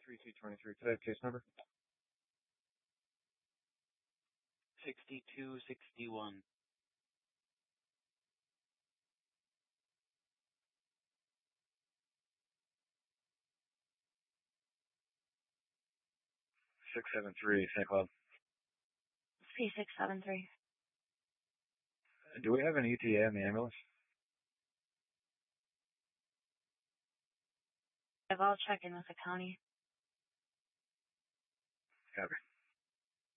3223. Could I have case number? 6261. 673, St. Cloud. C673. Do we have an ETA in the ambulance? I'll check in with the county. Copy.